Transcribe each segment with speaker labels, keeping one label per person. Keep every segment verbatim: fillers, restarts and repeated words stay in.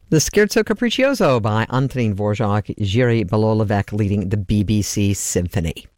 Speaker 1: The Scherzo Capriccioso by Antonín Dvořák, Jiří Bělohlávek leading the B B C Symphony.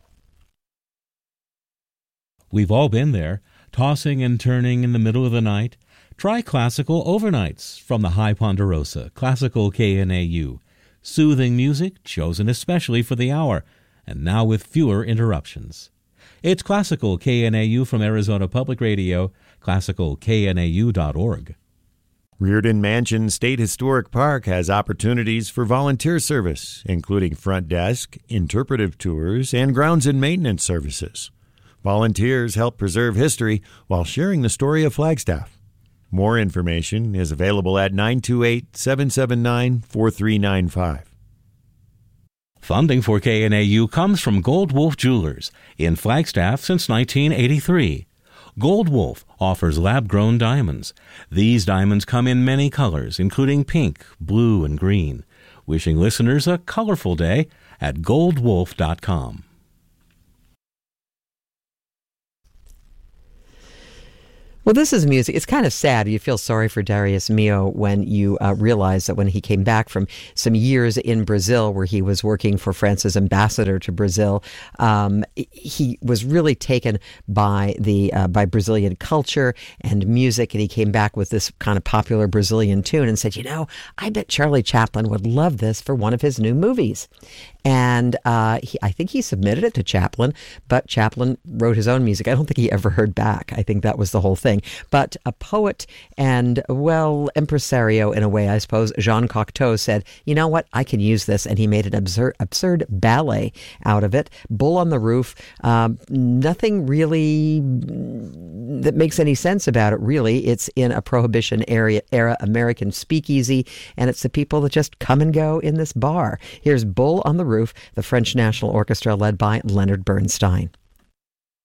Speaker 2: We've all been there, tossing and turning in the middle of the night. Try classical overnights from the High Ponderosa, Classical K N A U. Soothing music chosen especially for the hour, and now with fewer interruptions. It's Classical K N A U from Arizona Public Radio, classical k n a u dot org.
Speaker 3: Reardon Mansion State Historic Park has opportunities for volunteer service, including front desk, interpretive tours, and grounds and maintenance services. Volunteers help preserve history while sharing the story of Flagstaff. More information is available at nine two eight, seven seven nine, four three nine five.
Speaker 2: Funding for K N A U comes from Gold Wolf Jewelers in Flagstaff since nineteen eighty-three. Gold Wolf offers lab-grown diamonds. These diamonds come in many colors, including pink, blue, and green. Wishing listeners a colorful day at gold wolf dot com.
Speaker 1: Well, this is music. It's kind of sad. You feel sorry for Darius Milhaud when you uh, realize that when he came back from some years in Brazil where he was working for France's ambassador to Brazil, um, he was really taken by the uh, by Brazilian culture and music, and he came back with this kind of popular Brazilian tune and said, you know, I bet Charlie Chaplin would love this for one of his new movies. And uh, he, I think he submitted it to Chaplin, but Chaplin wrote his own music. I don't think he ever heard back. I think that was the whole thing. But a poet and, well, impresario in a way, I suppose, Jean Cocteau said, you know what, I can use this. And he made an absurd, absurd ballet out of it. Bull on the Roof. Um, nothing really that makes any sense about it, really. It's in a Prohibition era, era American speakeasy, and it's the people that just come and go in this bar. Here's Bull on the Roof, the French National Orchestra led by Leonard Bernstein.